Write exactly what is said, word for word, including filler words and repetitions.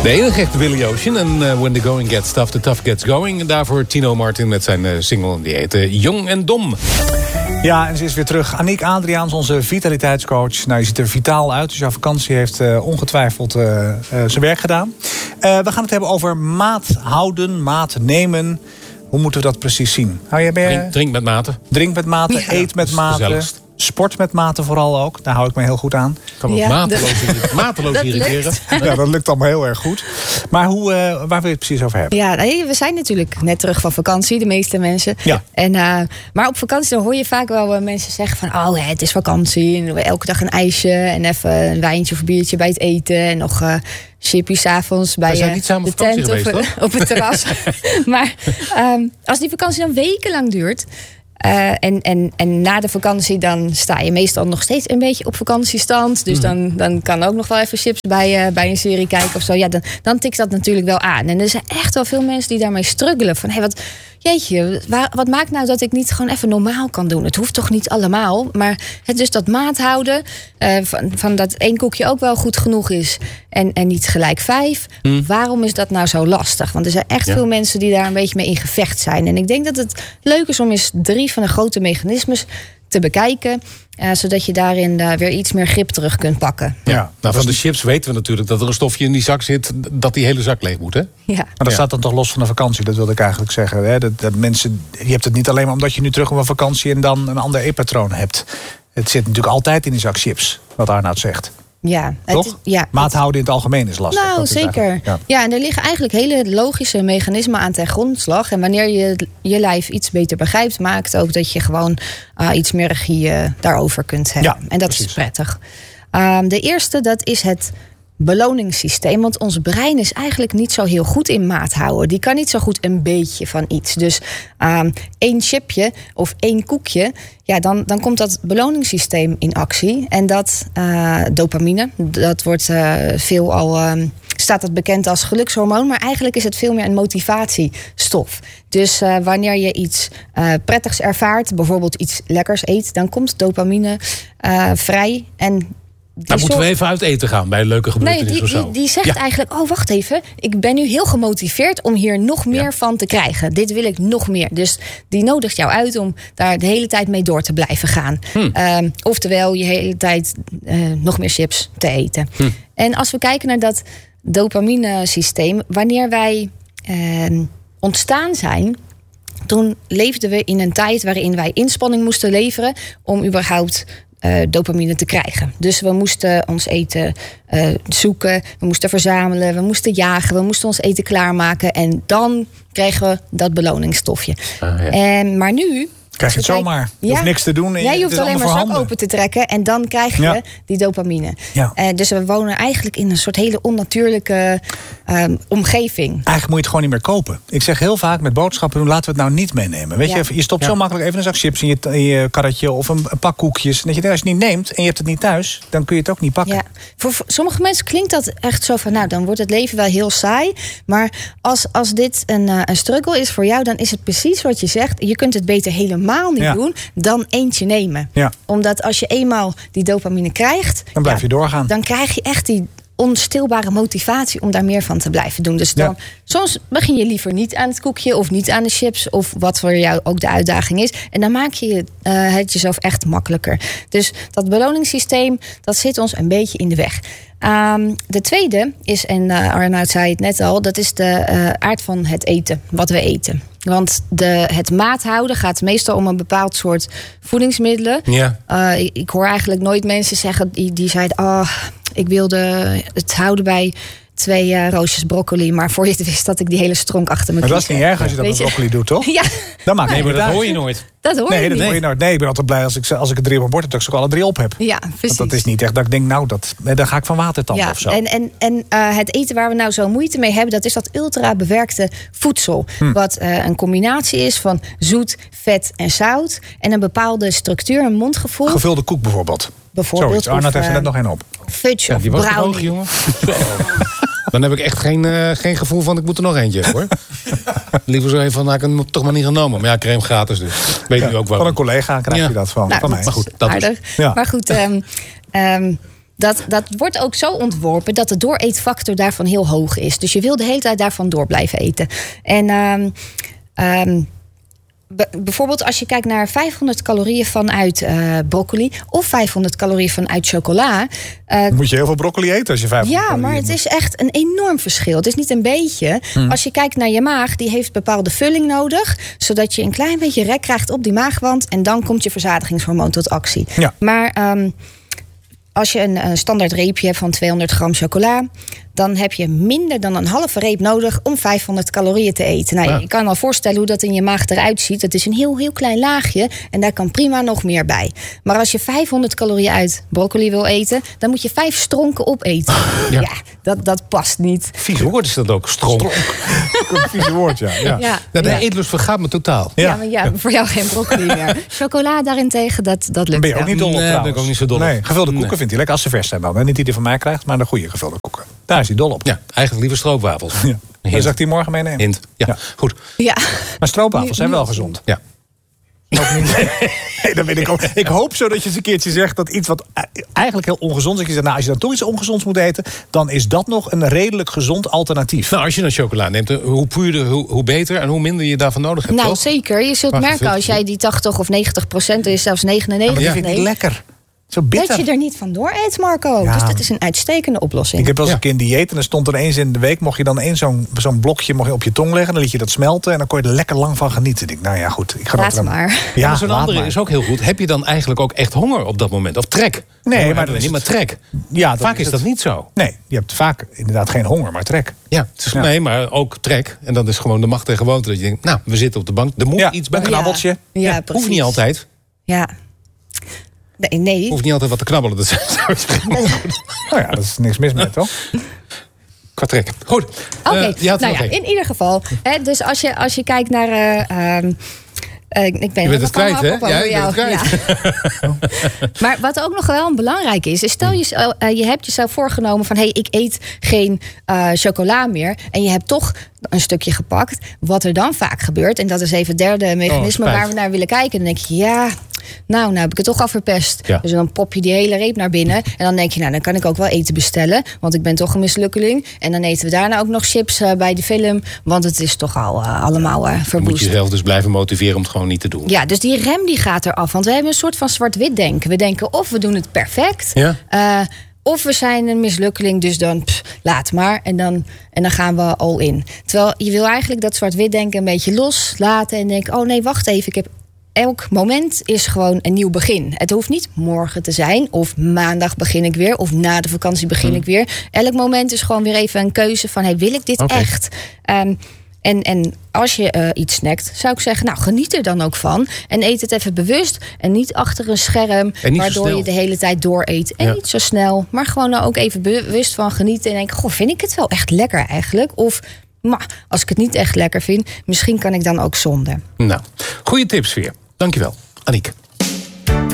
De enige echte Billy Ocean en uh, When the Going Gets Tough, the Tough Gets Going. En daarvoor Tino Martin met zijn uh, single, die heet uh, Jong en Dom. Ja, en ze is weer terug. Aniek Adriaans, onze vitaliteitscoach. Nou, je ziet er vitaal uit, dus jouw vakantie heeft uh, ongetwijfeld uh, uh, zijn werk gedaan. Uh, we gaan het hebben over maat houden, maat nemen. Hoe moeten we dat precies zien? Hou jij bij, drink, drink met mate. Drink met mate, ja, eet met mate. Sport met mate vooral ook. Daar hou ik me heel goed aan. Kan me ja, mateloos, dat, mateloos dat irriteren. Ja, dat lukt allemaal heel erg goed. Maar hoe, uh, waar wil je het precies over hebben? Ja, nee, we zijn natuurlijk net terug van vakantie, de meeste mensen. Ja. En, uh, maar op vakantie dan hoor je vaak wel uh, mensen zeggen van... oh, het is vakantie. En elke dag een ijsje en even een wijntje of een biertje bij het eten. En nog... Uh, chippies 's avonds bij uh, de tent geweest, of uh, op het terras. Maar um, als die vakantie dan wekenlang duurt... Uh, en, en, en na de vakantie dan sta je meestal nog steeds een beetje op vakantiestand. Dus dan, dan kan ook nog wel even chips bij, uh, bij een serie kijken of zo. Ja, dan, dan tikt dat natuurlijk wel aan. En er zijn echt wel veel mensen die daarmee struggelen. Van, hey, wat, jeetje, waar, wat maakt nou dat ik niet gewoon even normaal kan doen? Het hoeft toch niet allemaal? Maar het dus dat maat houden. Uh, van, van dat één koekje ook wel goed genoeg is. En, en niet gelijk vijf. Mm. Waarom is dat nou zo lastig? Want er zijn echt ja. veel mensen die daar een beetje mee in gevecht zijn. En ik denk dat het leuk is om eens drie van de grote mechanismes te bekijken. Uh, zodat je daarin uh, weer iets meer grip terug kunt pakken. Ja, nou, van de chips weten we natuurlijk dat er een stofje in die zak zit... dat die hele zak leeg moet, hè? Ja. Maar dat ja. staat dan toch los van de vakantie, dat wilde ik eigenlijk zeggen. Hè? Dat, dat mensen, je hebt het niet alleen maar omdat je nu terug op een vakantie... en dan een ander eetpatroon hebt. Het zit natuurlijk altijd in die zak chips, wat Arnoud zegt. Ja, toch? Het, ja, maat houden in het algemeen is lastig. Nou, is zeker. Ja. ja, en er liggen eigenlijk hele logische mechanismen aan ten grondslag. En wanneer je je lijf iets beter begrijpt... maakt ook dat je gewoon uh, iets meer regie uh, daarover kunt hebben. Ja, en dat precies. is prettig. Um, de eerste, dat is het beloningssysteem. Want ons brein is eigenlijk niet zo heel goed in maat houden. Die kan niet zo goed een beetje van iets. Dus um, één chipje of één koekje... ja, dan, dan komt dat beloningssysteem in actie. En dat uh, dopamine, dat wordt uh, veel al... Um, staat dat bekend als gelukshormoon... maar eigenlijk is het veel meer een motivatiestof. Dus uh, wanneer je iets uh, prettigs ervaart... bijvoorbeeld iets lekkers eet... dan komt dopamine uh, vrij en... Dan moeten we even uit eten gaan bij een leuke gebeurtenis nee, die, of zo. Die, die zegt ja. eigenlijk, oh wacht even... ik ben nu heel gemotiveerd om hier nog meer ja. van te krijgen. Dit wil ik nog meer. Dus die nodigt jou uit om daar de hele tijd mee door te blijven gaan. Hm. Um, oftewel je hele tijd uh, nog meer chips te eten. Hm. En als we kijken naar dat dopamine-systeem... wanneer wij uh, ontstaan zijn... toen leefden we in een tijd waarin wij inspanning moesten leveren... om überhaupt... Uh, dopamine te krijgen. Dus we moesten ons eten uh, zoeken, we moesten verzamelen, we moesten jagen, we moesten ons eten klaarmaken en dan kregen we dat beloningsstofje. Ah, ja. en, maar nu... Krijg je het zomaar. Je ja. hoeft niks te doen. En ja, je hoeft alleen maar zak open te trekken en dan krijg je ja. die dopamine. Ja. Uh, dus we wonen eigenlijk in een soort hele onnatuurlijke um, omgeving. Eigenlijk moet je het gewoon niet meer kopen. Ik zeg heel vaak met boodschappen doen, laten we het nou niet meenemen. Weet ja. je, je stopt ja. zo makkelijk even een zak chips in je, in je karretje of een, een pak koekjes. En dat je denkt, als je het niet neemt en je hebt het niet thuis, dan kun je het ook niet pakken. Ja. Voor, voor sommige mensen klinkt dat echt zo van, nou, dan wordt het leven wel heel saai. Maar als, als dit een, uh, een struggle is voor jou, dan is het precies wat je zegt. Je kunt het beter helemaal niet ja. doen dan eentje nemen. Ja. Omdat als je eenmaal die dopamine krijgt... dan blijf ja, je doorgaan. Dan krijg je echt die onstilbare motivatie om daar meer van te blijven doen. Dus dan, ja. soms begin je liever niet aan het koekje of niet aan de chips... of wat voor jou ook de uitdaging is. En dan maak je uh, het jezelf echt makkelijker. Dus dat beloningssysteem, dat zit ons een beetje in de weg. Um, de tweede is, en uh, Arnoud zei het net al... dat is de uh, aard van het eten, wat we eten. Want de, het maat houden gaat meestal om een bepaald soort voedingsmiddelen. Ja. Uh, ik, ik hoor eigenlijk nooit mensen zeggen die, die zeiden... Oh, ik wilde het houden bij twee uh, roosjes broccoli... maar voor je het wist dat ik die hele stronk achter me kreeg. Maar dat is niet erg als je dat met broccoli doet, toch? Ja. Dat maakt nee, maar dat uit. hoor je nooit. Dat hoor nee, je dat niet. hoor je nooit. Nee, ik ben altijd blij als ik, als ik het drie op mijn bord heb... dat ik ze ook alle drie op heb. Ja, precies. Want dat is niet echt dat ik denk, nou, dat, daar ga ik van watertanden ja, of zo. En, en, en uh, het eten waar we nou zo moeite mee hebben... dat is dat ultra bewerkte voedsel. Hm. Wat uh, een combinatie is van zoet, vet en zout... en een bepaalde structuur, een mondgevoel. Gevulde koek bijvoorbeeld. Bijvoorbeeld. Sorry, Arnoud heeft er net nog één op. Fudge ja, of die was brownie. hoog, jongen. Dan heb ik echt geen, uh, geen gevoel van, ik moet er nog eentje hebben, hoor. Liever zo even van, nou, ik heb hem toch maar niet genomen. Maar ja, crème gratis dus. Weet ja, nu ook wel. Van een collega krijg je ja. dat van, nou, van mij. Maar goed, dat aardig. is. Ja. Maar goed, um, um, dat, dat wordt ook zo ontworpen dat de dooreetfactor daarvan heel hoog is. Dus je wil de hele tijd daarvan door blijven eten. En um, um, b- bijvoorbeeld als je kijkt naar vijfhonderd calorieën vanuit uh, broccoli of vijfhonderd calorieën vanuit chocola. Uh, Dan moet je heel veel broccoli eten als je vijfhonderd Ja, maar het is echt een enorm verschil. Het is niet een beetje. Hmm. Als je kijkt naar je maag, die heeft bepaalde vulling nodig, zodat je een klein beetje rek krijgt op die maagwand en dan komt je verzadigingshormoon tot actie. Ja. Maar um, als je een, een standaard reepje hebt van tweehonderd gram chocola, dan heb je minder dan een halve reep nodig om vijfhonderd calorieën te eten. Nou, ja. Je kan je al voorstellen hoe dat in je maag eruit ziet. Het is een heel, heel klein laagje en daar kan prima nog meer bij. Maar als je vijfhonderd calorieën uit broccoli wil eten, dan moet je vijf stronken opeten. Ja, ja dat, dat past niet. Vies woord is dat ook, stronk. Een vies woord, ja. ja. ja, ja de ja. eetlust vergaat me totaal. Ja, ja, maar ja, voor jou geen broccoli meer. Chocola daarentegen, dat, dat lukt. Ben je ook niet dol op, nee, trouwens? ben ik ook niet zo dol op. Nee, gevulde koeken nee. vindt hij lekker als ze vers zijn dan. Hè? Niet die die van mij krijgt, maar de goede gevulde koeken. Daar is hij dol op. Ja, eigenlijk liever stroopwafels. Ja. Dan zal ik die morgen meenemen. Hint. Ja, ja. Goed. Ja. Maar stroopwafels zijn wel gezond. Ja. Ook niet. Nee, dat weet ik ook. Ik hoop zo dat je eens een keertje zegt dat iets wat eigenlijk heel ongezond is. Dat je zegt, nou, als je dan toch iets ongezonds moet eten, dan is dat nog een redelijk gezond alternatief. Nou, als je een chocola neemt, hoe puurder, hoe, hoe beter en hoe minder je daarvan nodig hebt. Nou, toch? zeker. Je zult Wacht, merken als jij die tachtig of negentig procent is, zelfs negenennegentig. Ja, maar die vind ik neemt, lekker. Zo bitter. dat je er niet van door eet, Marco. Ja. Dus dat is een uitstekende oplossing. Ik heb wel eens Ja. een keer een dieet en dan stond er eens in de week, mocht je dan eens zo'n zo'n blokje mocht je op je tong leggen, dan liet je dat smelten en dan kon je er lekker lang van genieten. Ik denk, nou ja, goed. Ik ga Laat dat maar. Ja, maar zo'n laat andere maar. is ook heel goed. Heb je dan eigenlijk ook echt honger op dat moment? Of trek? Nee, Honger maar hebben we dan is niet, maar trek. Ja, dat Vaak is is het. dat niet zo. Nee, je hebt vaak inderdaad geen honger, maar trek. Ja, het is, Ja. nee, maar ook trek. En dat is gewoon de macht en gewoonte. Dat je denkt, nou, we zitten op de bank. Er moet Ja, iets bij. een knabbeltje. Ja, ja, precies. Hoeft niet altijd. Ja. Nee, nee. Hoeft niet altijd wat te knabbelen. Dat is Nou ja, dat is niks mis mee, toch? qua trek. Goed. Oké, Uh, je had er nou nog ja, één. in ieder geval. Hè, dus als je, als je kijkt naar... Uh, um, Uh, ik ben Je bent het kwijt, hè? Ja, Ja, je bent het kwijt. Ja. Maar wat ook nog wel belangrijk is, is stel je, uh, je hebt jezelf voorgenomen van, hé, hey, ik eet geen uh, chocola meer. En je hebt toch een stukje gepakt. Wat er dan vaak gebeurt, en dat is even het derde mechanisme oh, waar we naar willen kijken. Dan denk je, ja, nou, nou heb ik het toch al verpest. Ja. Dus dan pop je die hele reep naar binnen. En dan denk je, nou, dan kan ik ook wel eten bestellen. Want ik ben toch een mislukkeling. En dan eten we daarna ook nog chips uh, bij de film. Want het is toch al uh, allemaal uh, Dan moet verwoest. je jezelf dus blijven motiveren om het gewoon niet te doen. Ja, dus die rem die gaat eraf. Want we hebben een soort van zwart-wit denken. We denken of we doen het perfect. Ja. Uh, of we zijn een mislukkeling, dus dan pff, laat maar. En dan, en dan gaan we all in. Terwijl je wil eigenlijk dat zwart-wit denken een beetje loslaten. En denken, oh nee, wacht even. Ik heb elk moment is gewoon een nieuw begin. Het hoeft niet morgen te zijn. Of maandag begin ik weer. Of na de vakantie begin Hmm. ik weer. Elk moment is gewoon weer even een keuze van, hey, wil ik dit Okay. echt? Um, En, en als je uh, iets snackt, zou ik zeggen, nou, geniet er dan ook van. En eet het even bewust. En niet achter een scherm, waardoor je de hele tijd dooreet. En Ja. niet zo snel, maar gewoon er ook even bewust van genieten. En denken, goh, vind ik het wel echt lekker eigenlijk? Of, maar als ik het niet echt lekker vind, misschien kan ik dan ook zonder. Nou, goede tips weer. Dankjewel, Aniek.